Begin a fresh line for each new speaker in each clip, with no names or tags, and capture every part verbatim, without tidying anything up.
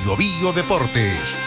Bio Bio Deportes.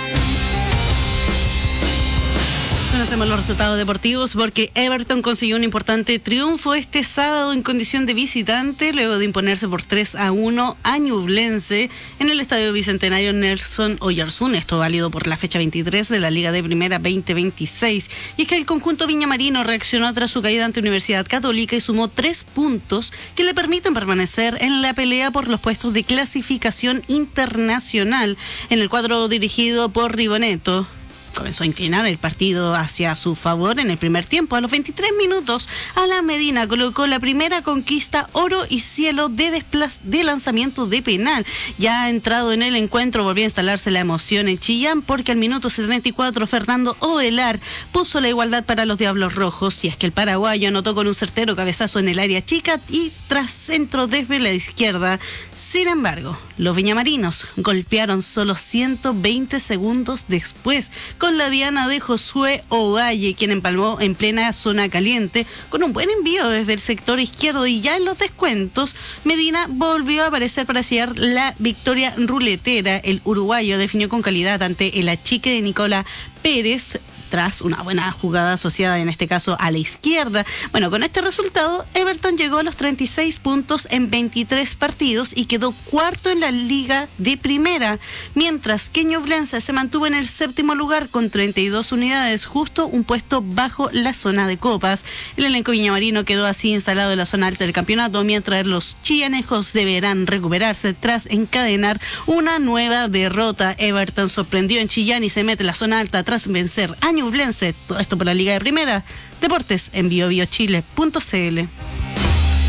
Conocemos los resultados deportivos porque Everton consiguió un importante triunfo este sábado en condición de visitante luego de imponerse por tres a uno a Ñublense en el Estadio Bicentenario Nelson Oyarzún, esto válido por la fecha veintitrés de la Liga de Primera veinte veintiséis. Y es que el conjunto viñamarino reaccionó tras su caída ante Universidad Católica y sumó tres puntos que le permiten permanecer en la pelea por los puestos de clasificación internacional. En el cuadro dirigido por Ribonetto comenzó a inclinar el partido hacia su favor en el primer tiempo. A los veintitrés minutos, Alan Medina colocó la primera conquista oro y cielo de, desplaz- de lanzamiento de penal. Ya entrado en el encuentro, volvió a instalarse la emoción en Chillán porque al minuto setenta y cuatro Fernando Ovelar puso la igualdad para los Diablos Rojos, y es que el paraguayo anotó con un certero cabezazo en el área chica y tras centro desde la izquierda. Sin embargo, los viñamarinos golpearon solo ciento veinte segundos después, con la diana de Josué Ovalle, quien empalmó en plena zona caliente con un buen envío desde el sector izquierdo, y ya en los descuentos Medina volvió a aparecer para sellar la victoria ruletera. El uruguayo definió con calidad ante el achique de Nicola Pérez tras una buena jugada asociada en este caso a la izquierda. Bueno, con este resultado Everton llegó a los treinta y seis puntos en veintitrés partidos y quedó cuarto en la Liga de Primera, mientras que Ñublense se mantuvo en el séptimo lugar con treinta y dos unidades, justo un puesto bajo la zona de copas. El elenco viñamarino quedó así instalado en la zona alta del campeonato, mientras los chillanejos deberán recuperarse tras encadenar una nueva derrota. Everton sorprendió en Chillán y se mete en la zona alta tras vencer a Ñublense. Todo esto por la Liga de Primera. Deportes en bio bio chile punto c l.